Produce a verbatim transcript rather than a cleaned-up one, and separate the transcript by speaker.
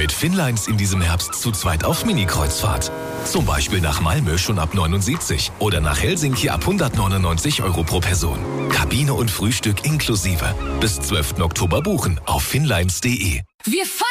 Speaker 1: Mit Finnlines in diesem Herbst zu zweit auf Mini-Kreuzfahrt. Zum Beispiel nach Malmö schon ab neunundsiebzig oder nach Helsinki ab hundertneunundneunzig Euro pro Person. Kabine und Frühstück inklusive. Bis zwölften Oktober buchen auf finnlines punkt de.
Speaker 2: Wir